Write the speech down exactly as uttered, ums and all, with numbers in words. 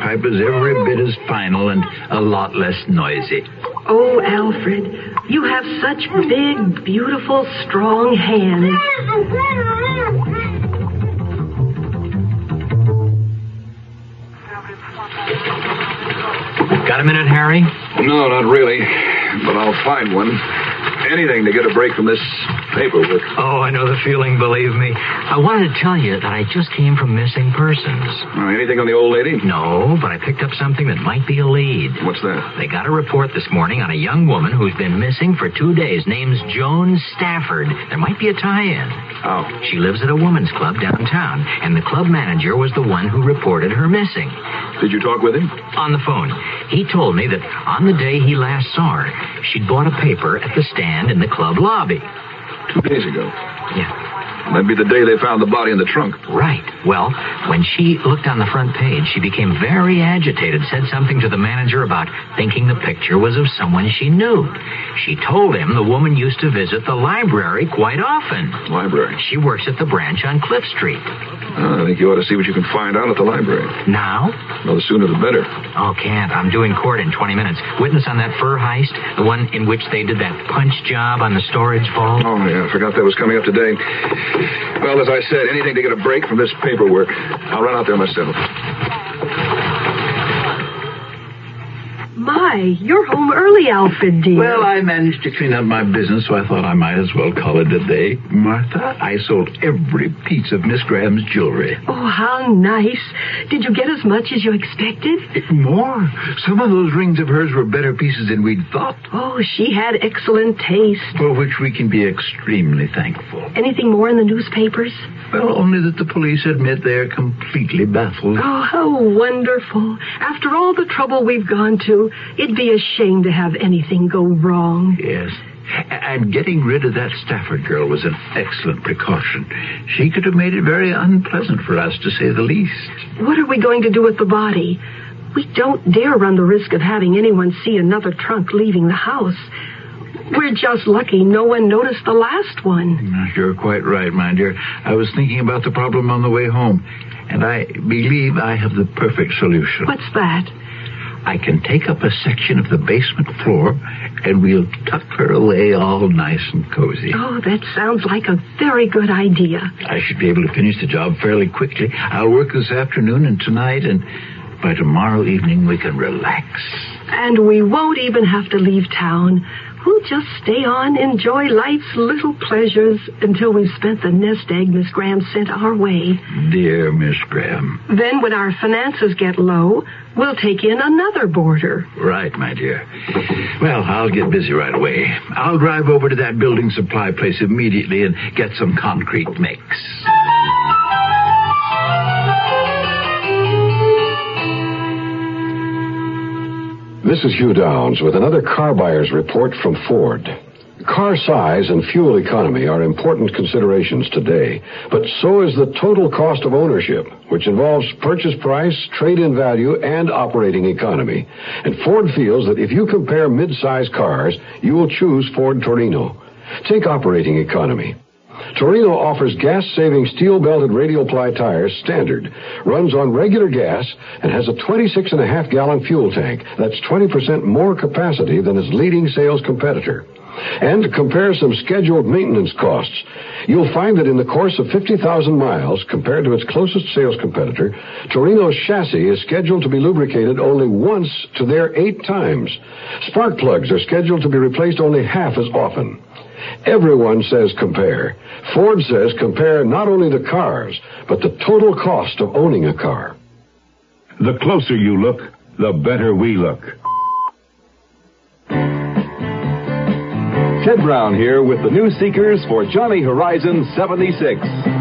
sandpipers every bit as final and a lot less noisy. Oh, Alfred, you have such big, beautiful, strong hands. Got a minute, Harry? No, not really. But I'll find one. Anything to get a break from this paperwork. Oh, I know the feeling, believe me. I wanted to tell you that I just came from missing persons. Uh, anything on the old lady? No, but I picked up something that might be a lead. What's that? They got a report this morning on a young woman who's been missing for two days. Name's Joan Stafford. There might be a tie-in. Oh. She lives at a woman's club downtown, and the club manager was the one who reported her missing. Did you talk with him? On the phone. He told me that on the day he last saw her, she'd bought a paper at the stand in the club lobby. Two days ago. Yeah. That'd be the day they found the body in the trunk. Right. Well, when she looked on the front page, she became very agitated, said something to the manager about thinking the picture was of someone she knew. She told him the woman used to visit the library quite often. Library? She works at the branch on Cliff Street. Uh, I think you ought to see what you can find out at the library. Now? Well, the sooner the better. Oh, can't. I'm doing court in twenty minutes. Witness on that fur heist, the one in which they did that punch job on the storage vault. Oh, yeah, I forgot that was coming up today. Well, as I said, anything to get a break from this paperwork. I'll run out there myself. My, you're home early, Alfred, dear. Well, I managed to clean up my business, so I thought I might as well call it a day. Martha, I sold every piece of Miss Graham's jewelry. Oh, how nice. Did you get as much as you expected? It, more. Some of those rings of hers were better pieces than we'd thought. Oh, she had excellent taste. For which we can be extremely thankful. Anything more in the newspapers? Well, only that the police admit they're completely baffled. Oh, how wonderful. After all the trouble we've gone to, it'd be a shame to have anything go wrong. Yes. And getting rid of that Stafford girl was an excellent precaution. She could have made it very unpleasant for us, to say the least. What are we going to do with the body? We don't dare run the risk of having anyone see another trunk leaving the house. We're just lucky no one noticed the last one. You're quite right, my dear. I was thinking about the problem on the way home, and I believe I have the perfect solution. What's that? I can take up a section of the basement floor, and we'll tuck her away all nice and cozy. Oh, that sounds like a very good idea. I should be able to finish the job fairly quickly. I'll work this afternoon and tonight, and by tomorrow evening we can relax. And we won't even have to leave town. We'll just stay on, enjoy life's little pleasures until we've spent the nest egg Miss Graham sent our way. Dear Miss Graham. Then when our finances get low, we'll take in another boarder. Right, my dear. Well, I'll get busy right away. I'll drive over to that building supply place immediately and get some concrete mix. This is Hugh Downs with another car buyer's report from Ford. Car size and fuel economy are important considerations today, but so is the total cost of ownership, which involves purchase price, trade-in value, and operating economy. And Ford feels that if you compare mid-size cars, you will choose Ford Torino. Take operating economy. Torino offers gas-saving steel-belted radial-ply tires standard, runs on regular gas, and has a twenty-six and a half gallon fuel tank. That's twenty percent more capacity than its leading sales competitor. And to compare some scheduled maintenance costs, you'll find that in the course of fifty thousand miles, compared to its closest sales competitor, Torino's chassis is scheduled to be lubricated only once to their eight times. Spark plugs are scheduled to be replaced only half as often. Everyone says compare. Ford says compare not only the cars, but the total cost of owning a car. The closer you look, the better we look. Ted Brown here with the new Seekers for Johnny Horizon seventy-six.